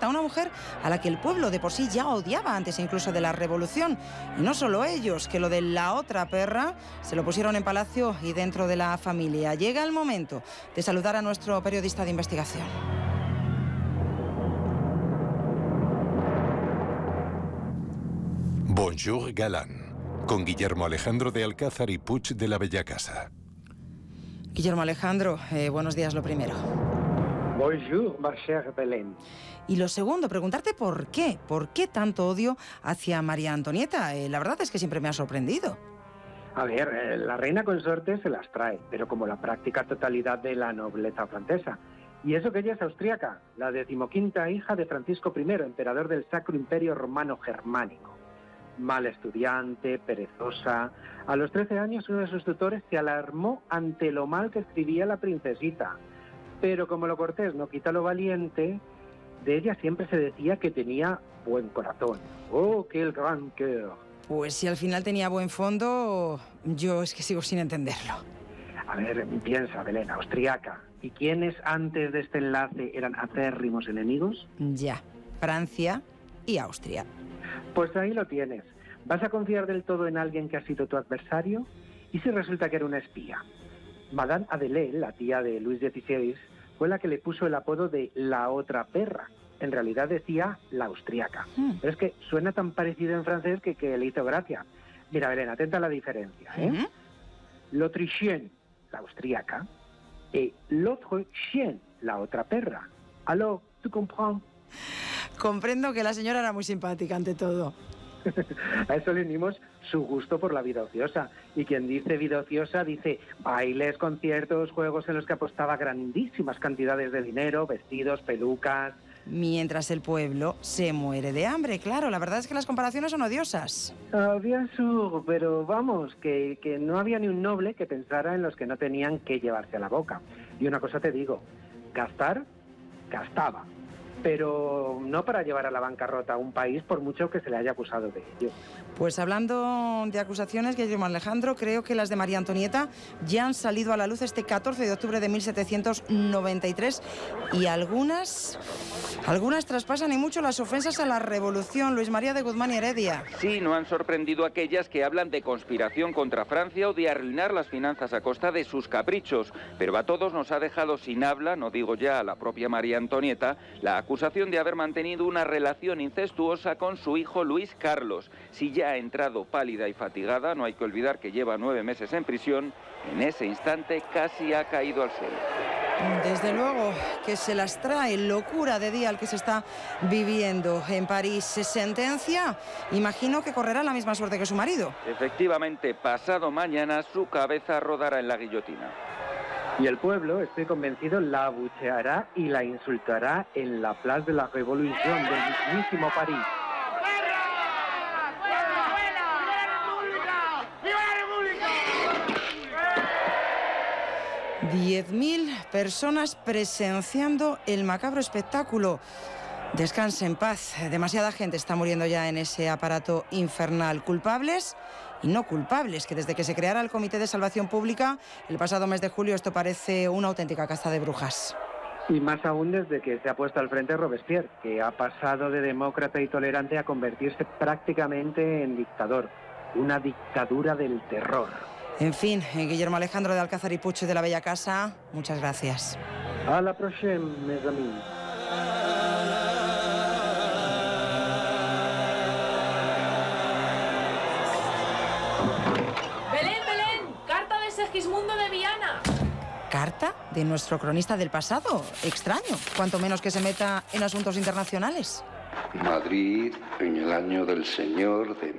Antonieta, una mujer a la que el pueblo de por sí ya odiaba antes incluso de la revolución. Y no solo ellos, que lo de la otra perra se lo pusieron en palacio y dentro de la familia. Llega el momento de saludar a nuestro periodista de investigación. Bonjour Galán, con Guillermo Alejandro de Alcázar y Puig de la Bellacasa. Guillermo Alejandro, buenos días lo primero. Bonjour, ma chère Belén. Y lo segundo, preguntarte por qué tanto odio hacia María Antonieta. La verdad es que siempre me ha sorprendido. A ver, la reina consorte se las trae, pero como la práctica totalidad de la nobleza francesa. Y eso que ella es austríaca, la 15ª hija de Francisco I, emperador del Sacro Imperio Romano Germánico. Mal estudiante, perezosa. A los 13 años uno de sus tutores se alarmó ante lo mal que escribía la princesita. Pero como lo cortés no quita lo valiente, de ella siempre se decía que tenía buen corazón. ¡Oh, quel grand cœur! Pues si al final tenía buen fondo, yo es que sigo sin entenderlo. A ver, piensa, Belén, austríaca. ¿Y quiénes antes de este enlace eran acérrimos enemigos? Ya, Francia y Austria. Pues ahí lo tienes. ¿Vas a confiar del todo en alguien que ha sido tu adversario? ¿Y si resulta que era una espía? Madame Adelaide, la tía de Luis XVI, fue la que le puso el apodo de la otra perra. En realidad decía la austríaca. Pero es que suena tan parecido en francés que le hizo gracia. Mira, Belén, atenta a la diferencia, ¿eh? L'Autrichienne, la austríaca, y l'autre chien, la otra perra. Alors, tu comprends? Comprendo que la señora era muy simpática ante todo. A eso le unimos su gusto por la vida ociosa. Y quien dice vida ociosa dice bailes, conciertos, juegos en los que apostaba grandísimas cantidades de dinero, vestidos, pelucas. Mientras el pueblo se muere de hambre, claro. La verdad es que las comparaciones son odiosas. Bien sûr, pero vamos, que no había ni un noble que pensara en los que no tenían que llevarse a la boca. Y una cosa te digo, gastar, gastaba. Pero no para llevar a la bancarrota a un país por mucho que se le haya acusado de ello. Pues hablando de acusaciones, Guillermo Alejandro, creo que las de María Antonieta ya han salido a la luz este 14 de octubre de 1793 y algunas traspasan y mucho las ofensas a la revolución. Luis María de Guzmán y Heredia. Sí, no han sorprendido aquellas que hablan de conspiración contra Francia o de arruinar las finanzas a costa de sus caprichos, pero a todos nos ha dejado sin habla, no digo ya a la propia María Antonieta, la acusación de haber mantenido una relación incestuosa con su hijo Luis Carlos. Si ya ha entrado pálida y fatigada, no hay que olvidar que lleva 9 meses en prisión, en ese instante casi ha caído al suelo. Desde luego que se las trae, locura de día el que se está viviendo en París. Sentencia, imagino que correrá la misma suerte que su marido. Efectivamente, pasado mañana su cabeza rodará en la guillotina. Y el pueblo, estoy convencido, la abucheará y la insultará en la Place de la Révolution del mismísimo París. 10.000 personas presenciando el macabro espectáculo. Descanse en paz. Demasiada gente está muriendo ya en ese aparato infernal. Culpables y no culpables, que desde que se creara el Comité de Salvación Pública el pasado mes de julio esto parece una auténtica caza de brujas. Y más aún desde que se ha puesto al frente Robespierre, que ha pasado de demócrata y tolerante a convertirse prácticamente en dictador. Una dictadura del terror. En fin, Guillermo Alejandro de Alcázar y Puig de la Bellacasa, muchas gracias. A la prochaine, mes amis. Belén, carta de Segismundo de Viana. ¿Carta de nuestro cronista del pasado? Extraño, cuanto menos que se meta en asuntos internacionales. Madrid, en el año del Señor de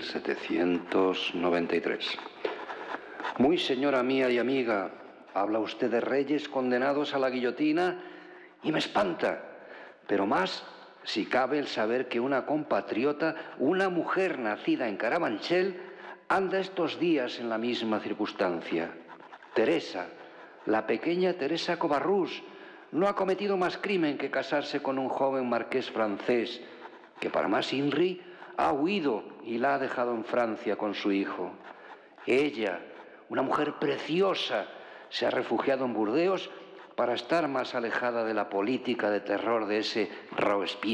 1793. Muy señora mía y amiga, habla usted de reyes condenados a la guillotina y me espanta, pero más si cabe el saber que una compatriota, una mujer nacida en Carabanchel, anda estos días en la misma circunstancia. Teresa, la pequeña Teresa Covarrús, no ha cometido más crimen que casarse con un joven marqués francés, que para más INRI ha huido y la ha dejado en Francia con su hijo. Ella, una mujer preciosa, se ha refugiado en Burdeos para estar más alejada de la política de terror de ese Robespierre.